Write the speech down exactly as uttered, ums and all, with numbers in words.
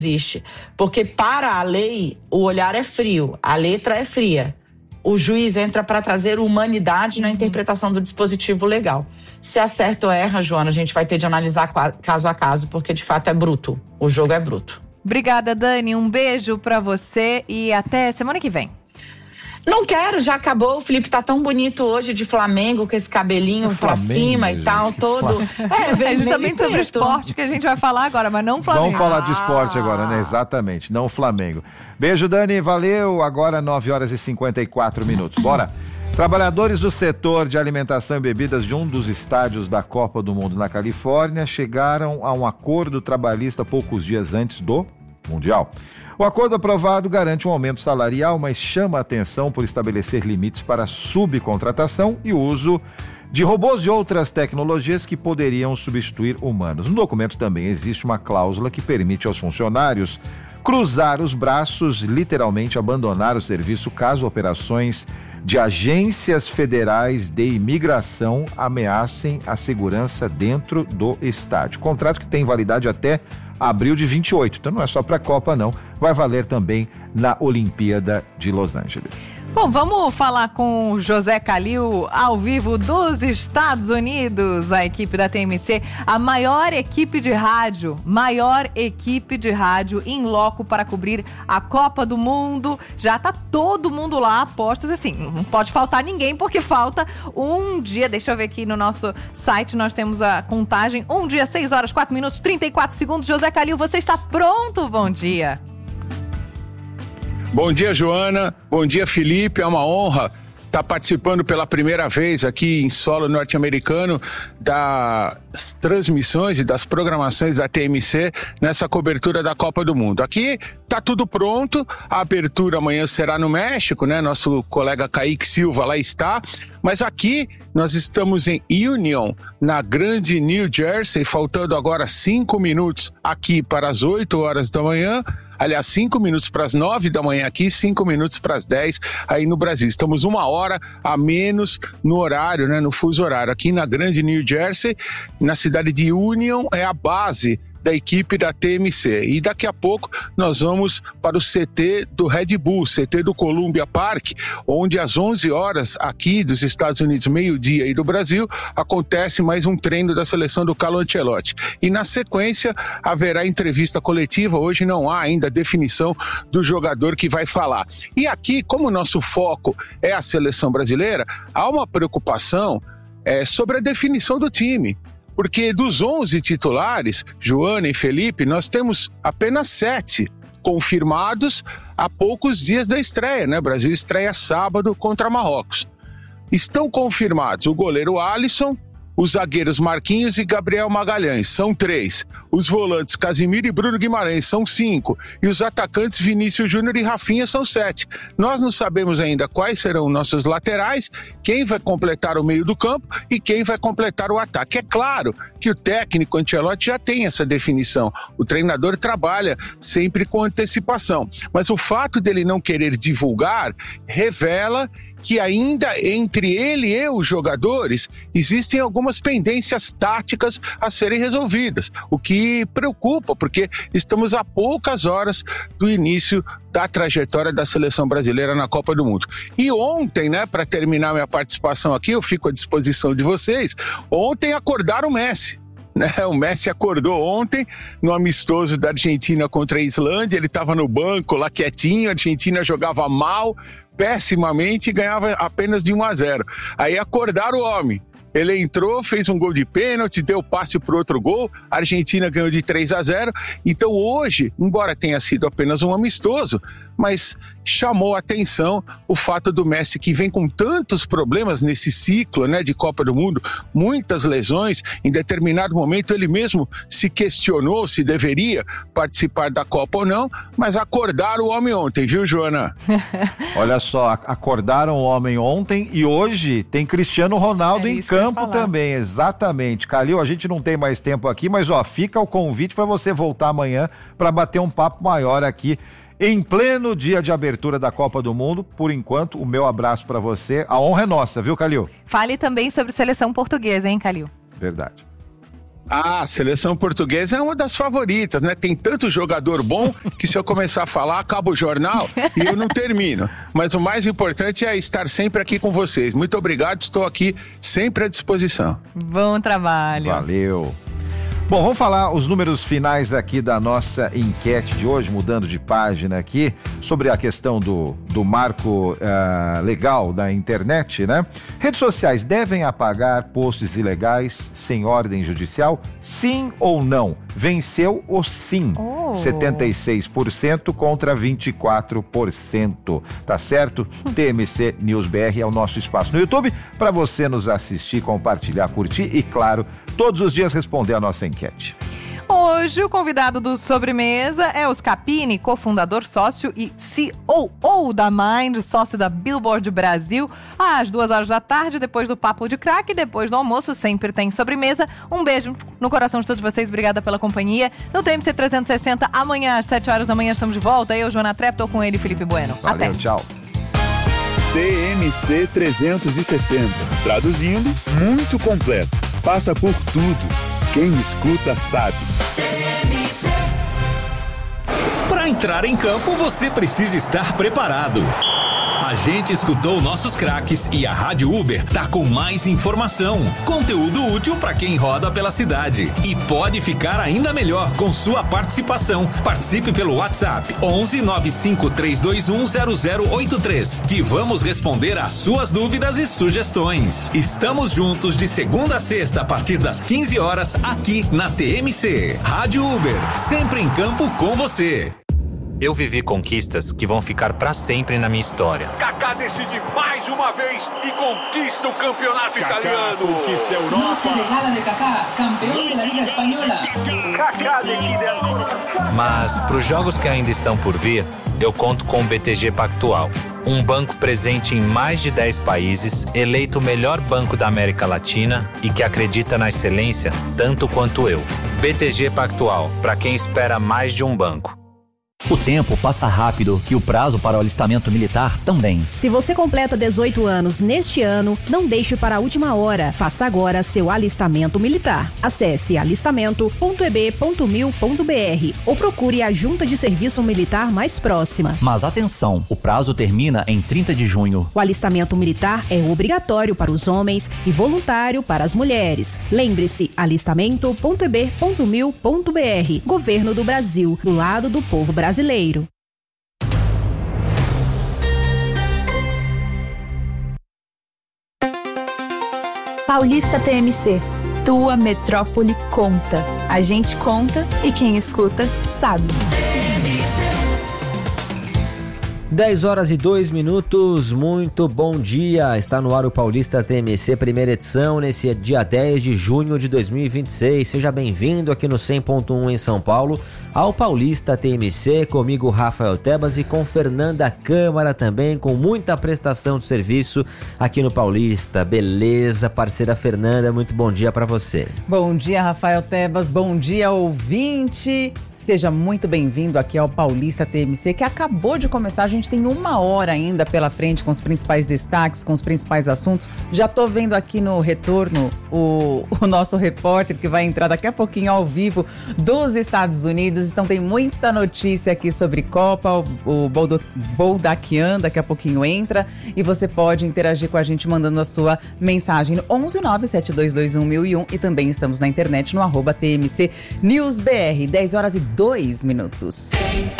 existe. Porque para a lei, o olhar é frio, a letra é fria. O juiz entra para trazer humanidade na interpretação do dispositivo legal. Se acerta ou erra, Joana, a gente vai ter de analisar caso a caso, porque de fato é bruto. O jogo é bruto. Obrigada, Dani. Um beijo para você e até semana que vem. Não quero, já acabou. O Felipe tá tão bonito hoje de Flamengo, com esse cabelinho é pra Flamengo, cima e tal, todo. É, é justamente sobre esporte que a gente vai falar agora, mas não Flamengo. Vamos falar de esporte ah. agora, né? Exatamente, não Flamengo. Beijo, Dani, valeu. Agora nove horas e cinquenta e quatro minutos. Bora. Trabalhadores do setor de alimentação e bebidas de um dos estádios da Copa do Mundo na Califórnia chegaram a um acordo trabalhista poucos dias antes do Mundial. O acordo aprovado garante um aumento salarial, mas chama a atenção por estabelecer limites para subcontratação e o uso de robôs e outras tecnologias que poderiam substituir humanos. No documento também existe uma cláusula que permite aos funcionários cruzar os braços, literalmente abandonar o serviço caso operações de agências federais de imigração ameacem a segurança dentro do estádio. Contrato que tem validade até abril de vinte e oito, então não é só para a Copa não, vai valer também na Olimpíada de Los Angeles. Bom, vamos falar com o José Calil ao vivo dos Estados Unidos, a equipe da T M C, a maior equipe de rádio, maior equipe de rádio em loco para cobrir a Copa do Mundo. Já tá todo mundo lá, apostos, assim, não pode faltar ninguém porque falta um dia, deixa eu ver aqui no nosso site, nós temos a contagem, um dia, seis horas, quatro minutos, trinta e quatro segundos. José Calil, você está pronto? Bom dia. Bom dia, Joana. Bom dia, Felipe. É uma honra estar participando pela primeira vez aqui em solo norte-americano das transmissões e das programações da T M C nessa cobertura da Copa do Mundo. Aqui tá tudo pronto, a abertura amanhã será no México, né? Nosso colega Kaique Silva lá está, mas aqui nós estamos em Union, na grande New Jersey, faltando agora cinco minutos aqui para as oito horas da manhã. Aliás, cinco minutos para as nove da manhã aqui, cinco minutos para as dez aí no Brasil. Estamos uma hora a menos no horário, né, no fuso horário. Aqui na grande New Jersey, na cidade de Union, é a base da equipe da T M C. E daqui a pouco nós vamos para o C T do Red Bull, C T do Columbia Park, onde às onze horas aqui dos Estados Unidos, meio-dia e do Brasil, acontece mais um treino da seleção do Carlo Ancelotti. E na sequência haverá entrevista coletiva. Hoje não há ainda definição do jogador que vai falar. E aqui, como o nosso foco é a seleção brasileira, há uma preocupação é, sobre a definição do time. Porque dos onze titulares, Joana e Felipe, nós temos apenas sete confirmados há poucos dias da estreia, né? O Brasil estreia sábado contra Marrocos. Estão confirmados o goleiro Alisson, os zagueiros Marquinhos e Gabriel Magalhães, são três. Os volantes Casimiro e Bruno Guimarães, são cinco. E os atacantes Vinícius Júnior e Rafinha, são sete. Nós não sabemos ainda quais serão nossos laterais, quem vai completar o meio do campo e quem vai completar o ataque. É claro que o técnico Ancelotti já tem essa definição. O treinador trabalha sempre com antecipação. Mas o fato dele não querer divulgar revela que ainda entre ele e os jogadores existem algumas pendências táticas a serem resolvidas, o que preocupa, porque estamos a poucas horas do início da trajetória da seleção brasileira na Copa do Mundo. E ontem, né, para terminar minha participação aqui, eu fico à disposição de vocês, ontem acordaram o Messi. Né? O Messi acordou ontem no amistoso da Argentina contra a Islândia, ele estava no banco lá quietinho, a Argentina jogava mal, pessimamente e ganhava apenas de um a zero. Aí acordaram o homem. Ele entrou, fez um gol de pênalti, deu passe para outro gol, a Argentina ganhou de três a zero. Então hoje, embora tenha sido apenas um amistoso, mas chamou a atenção o fato do Messi, que vem com tantos problemas nesse ciclo, né, de Copa do Mundo, muitas lesões. Em determinado momento ele mesmo se questionou se deveria participar da Copa ou não, mas acordaram o homem ontem, viu, Joana? Olha só, acordaram o homem ontem e hoje tem Cristiano Ronaldo é em campo também, exatamente. Calil, a gente não tem mais tempo aqui, mas ó, fica o convite para você voltar amanhã para bater um papo maior aqui em pleno dia de abertura da Copa do Mundo. Por enquanto, o meu abraço para você. A honra é nossa, viu, Calil? Fale também sobre seleção portuguesa, hein, Calil? Verdade. Ah, a seleção portuguesa é uma das favoritas, né? Tem tanto jogador bom que se eu começar a falar, acaba o jornal e eu não termino. Mas o mais importante é estar sempre aqui com vocês. Muito obrigado, estou aqui sempre à disposição. Bom trabalho. Valeu. Bom, vamos falar os números finais aqui da nossa enquete de hoje, mudando de página aqui, sobre a questão do, do marco uh, legal da internet, né? Redes sociais devem apagar posts ilegais sem ordem judicial? Sim ou não? Venceu o sim. Oh. setenta e seis por cento contra vinte e quatro por cento. Tá certo? T M C News B R é o nosso espaço no YouTube para você nos assistir, compartilhar, curtir e, claro, todos os dias responder a nossa enquete. Hoje o convidado do Sobremesa é o Scapini, cofundador, sócio e C O O da Mind, sócio da Billboard Brasil. Às duas horas da tarde, depois do Papo de Crack, depois do almoço, sempre tem sobremesa. Um beijo no coração de todos vocês, obrigada pela companhia. No T M C trezentos e sessenta, amanhã às sete horas da manhã estamos de volta. Eu, Joana Trepp, tô com ele, Felipe Bueno. Valeu, até. Tchau. T M C trezentos e sessenta. Traduzindo, muito completo. Passa por tudo. Quem escuta sabe. Para entrar em campo, você precisa estar preparado. A gente escutou nossos craques e a Rádio Uber tá com mais informação, conteúdo útil para quem roda pela cidade. E pode ficar ainda melhor com sua participação. Participe pelo WhatsApp onze nove cinco três dois um zero zero oito três, que vamos responder às suas dúvidas e sugestões. Estamos juntos de segunda a sexta a partir das quinze horas aqui na T M C. Rádio Uber, sempre em campo com você. Eu vivi conquistas que vão ficar pra sempre na minha história. Kaká decide mais uma vez e conquista o campeonato Kaká italiano. Conquista a Europa. Noche de gala de Kaká, campeão da Liga Espanhola. Kaká decide a... Mas pros jogos que ainda estão por vir, eu conto com o B T G Pactual. Um banco presente em mais de dez países, eleito o melhor banco da América Latina e que acredita na excelência tanto quanto eu. B T G Pactual, pra quem espera mais de um banco. O tempo passa rápido e o prazo para o alistamento militar também. Se você completa dezoito anos neste ano, não deixe para a última hora. Faça agora seu alistamento militar. Acesse alistamento ponto e b ponto mil ponto b r ou procure a junta de serviço militar mais próxima. Mas atenção, o prazo termina em trinta de junho. O alistamento militar é obrigatório para os homens e voluntário para as mulheres. Lembre-se, alistamento ponto e b ponto mil ponto b r. Governo do Brasil, do lado do povo brasileiro. Brasileiro. Paulista T M C. Tua metrópole conta. A gente conta e quem escuta sabe. dez horas e dois minutos, muito bom dia. Está no ar o Paulista T M C, primeira edição, nesse dia dez de junho de dois mil e vinte e seis. Seja bem-vindo aqui no cem ponto um em São Paulo, ao Paulista T M C, comigo Rafael Tebas e com Fernanda Câmara também, com muita prestação de serviço aqui no Paulista. Beleza, parceira Fernanda, muito bom dia para você. Bom dia, Rafael Tebas, bom dia, ouvinte. Seja muito bem-vindo aqui ao Paulista T M C, que acabou de começar. A gente tem uma hora ainda pela frente com os principais destaques, com os principais assuntos. Já tô vendo aqui no retorno o, o nosso repórter que vai entrar daqui a pouquinho ao vivo dos Estados Unidos. Então tem muita notícia aqui sobre Copa, o, o Boldaquian daqui a pouquinho entra e você pode interagir com a gente mandando a sua mensagem no onze nove sete dois dois um mil e um e também estamos na internet no arroba T M C News B R. dez horas e dois minutos.